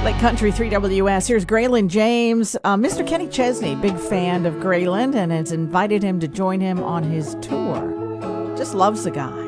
Lake Country 3WS. Here's Graylin James. Mr. Kenny Chesney, big fan of Graylin, and has invited him to join him on his tour. Just loves the guy.